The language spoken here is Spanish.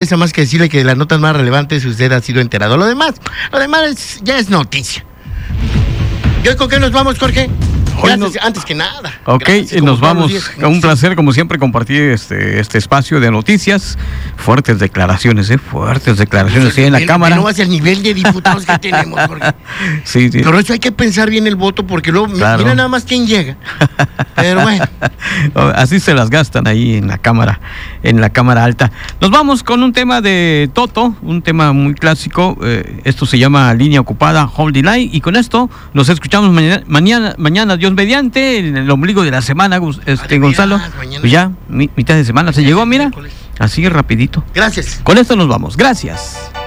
resta más que decirle que de las notas más relevantes usted ha sido enterado. Lo demás ya es noticia. ¿Y hoy con qué nos vamos, Jorge? Antes que nada. Ok, gracias, nos vamos. Un placer, como siempre, compartir este espacio de noticias. Fuertes declaraciones, en la Cámara. No va a ser el nivel de diputados que tenemos, Jorge. Sí. Pero eso hay que pensar bien el voto, porque luego mira nada más quién llega. Pero bueno. Así se las gastan ahí en la Cámara Alta. Nos vamos con un tema de Toto, un tema muy clásico. Esto se llama Línea Ocupada, Hold the Line. Y con esto nos escuchamos mañana, Dios mediante, en el ombligo de la semana, Gonzalo. Pues ya, mitad de semana se llegó, mira, así rapidito. Gracias. Con esto nos vamos, gracias.